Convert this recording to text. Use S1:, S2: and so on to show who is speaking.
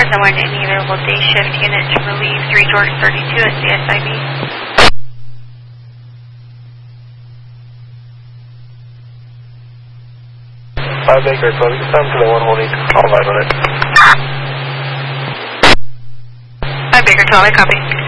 S1: someone in the available day shift unit to relieve 3 Jordan 32 at CSIB.
S2: 5 Baker, Cody, come to the 1 holding, all right on it.
S1: 5 Baker, 12, I copy.